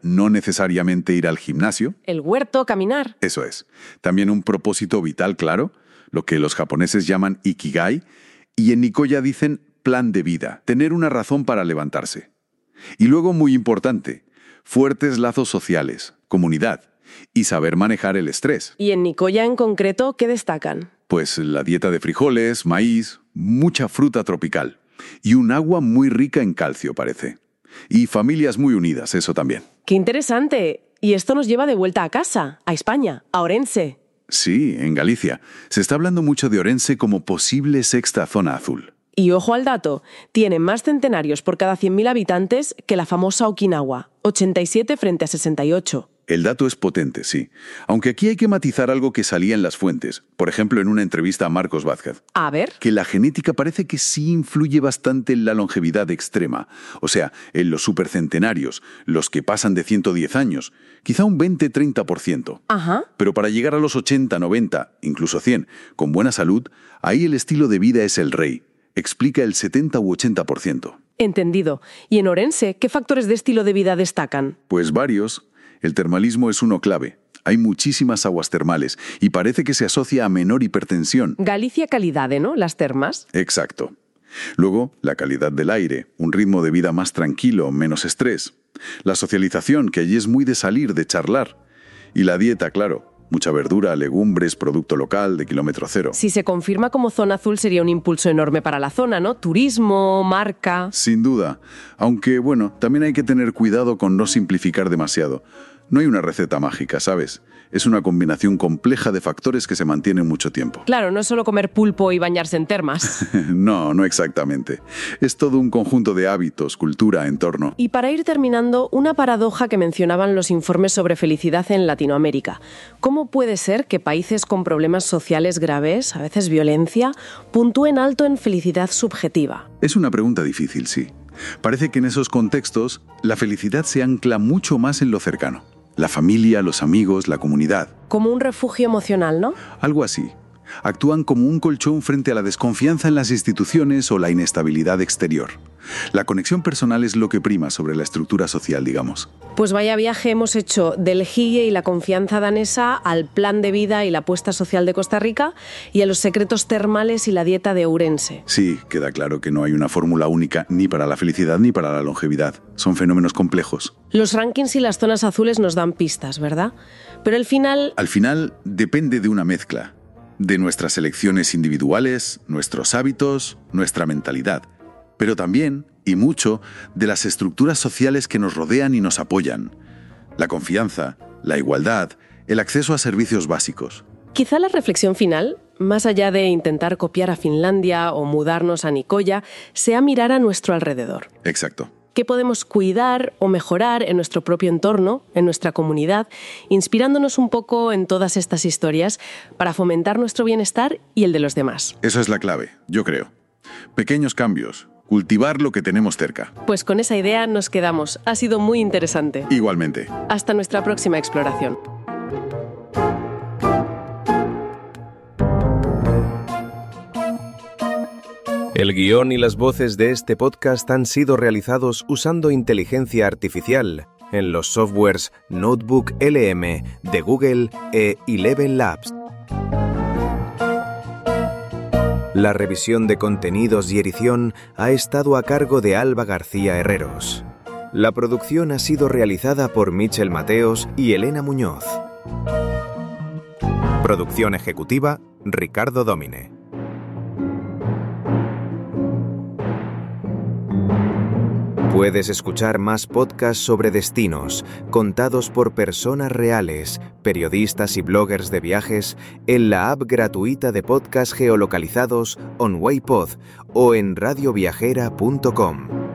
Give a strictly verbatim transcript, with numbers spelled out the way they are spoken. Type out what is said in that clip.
no necesariamente ir al gimnasio. El huerto, caminar. Eso es. También un propósito vital claro, lo que los japoneses llaman ikigai, y en Nicoya dicen plan de vida, tener una razón para levantarse. Y luego, muy importante, fuertes lazos sociales, comunidad y saber manejar el estrés. ¿Y en Nicoya en concreto qué destacan? Pues la dieta de frijoles, maíz, mucha fruta tropical y un agua muy rica en calcio, parece. Y familias muy unidas, eso también. ¡Qué interesante! Y esto nos lleva de vuelta a casa, a España, a Orense. Sí, en Galicia. Se está hablando mucho de Orense como posible sexta zona azul. Y ojo al dato, tiene más centenarios por cada cien mil habitantes que la famosa Okinawa, ochenta y siete frente a sesenta y ocho. El dato es potente, sí. Aunque aquí hay que matizar algo que salía en las fuentes. Por ejemplo, en una entrevista a Marcos Vázquez. A ver. Que la genética parece que sí influye bastante en la longevidad extrema. O sea, en los supercentenarios, los que pasan de ciento diez años. Quizá un veinte a treinta por ciento. Ajá. Pero para llegar a los ochenta, noventa, incluso cien, con buena salud, ahí el estilo de vida es el rey. Explica el setenta u ochenta por ciento. Entendido. ¿Y en Orense qué factores de estilo de vida destacan? Pues varios. El termalismo es uno clave. Hay muchísimas aguas termales y parece que se asocia a menor hipertensión. Galicia calidade, ¿no? Las termas. Exacto. Luego, la calidad del aire, un ritmo de vida más tranquilo, menos estrés. La socialización, que allí es muy de salir, de charlar. Y la dieta, claro. Mucha verdura, legumbres, producto local, de kilómetro cero. Si se confirma como zona azul sería un impulso enorme para la zona, ¿no? Turismo, marca... Sin duda. Aunque, bueno, también hay que tener cuidado con no simplificar demasiado. No hay una receta mágica, ¿sabes? Es una combinación compleja de factores que se mantienen mucho tiempo. Claro, no es solo comer pulpo y bañarse en termas. No, no exactamente. Es todo un conjunto de hábitos, cultura, entorno. Y para ir terminando, una paradoja que mencionaban los informes sobre felicidad en Latinoamérica. ¿Cómo puede ser que países con problemas sociales graves, a veces violencia, puntúen alto en felicidad subjetiva? Es una pregunta difícil, sí. Parece que en esos contextos la felicidad se ancla mucho más en lo cercano. La familia, los amigos, la comunidad. Como un refugio emocional, ¿no? Algo así. Actúan como un colchón frente a la desconfianza en las instituciones o la inestabilidad exterior. La conexión personal es lo que prima sobre la estructura social, digamos. Pues vaya viaje hemos hecho del hige y la confianza danesa al plan de vida y la apuesta social de Costa Rica y a los secretos termales y la dieta de Ourense. Sí, queda claro que no hay una fórmula única ni para la felicidad ni para la longevidad. Son fenómenos complejos. Los rankings y las zonas azules nos dan pistas, ¿verdad? Pero al final... Al final depende de una mezcla. De nuestras elecciones individuales, nuestros hábitos, nuestra mentalidad. Pero también, y mucho, de las estructuras sociales que nos rodean y nos apoyan. La confianza, la igualdad, el acceso a servicios básicos. Quizá la reflexión final, más allá de intentar copiar a Finlandia o mudarnos a Nicoya, sea mirar a nuestro alrededor. Exacto. ¿Qué podemos cuidar o mejorar en nuestro propio entorno, en nuestra comunidad, inspirándonos un poco en todas estas historias para fomentar nuestro bienestar y el de los demás? Esa es la clave, yo creo. Pequeños cambios. Cultivar lo que tenemos cerca. Pues con esa idea nos quedamos. Ha sido muy interesante. Igualmente. Hasta nuestra próxima exploración. El guión y las voces de este podcast han sido realizados usando inteligencia artificial en los softwares Notebook L M de Google e Eleven Labs. La revisión de contenidos y edición ha estado a cargo de Alba García Herreros. La producción ha sido realizada por Michel Mateos y Elena Muñoz. Producción ejecutiva, Ricardo Domine. Puedes escuchar más podcasts sobre destinos, contados por personas reales, periodistas y bloggers de viajes, en la app gratuita de podcasts geolocalizados OnWayPod o en radioviajera punto com.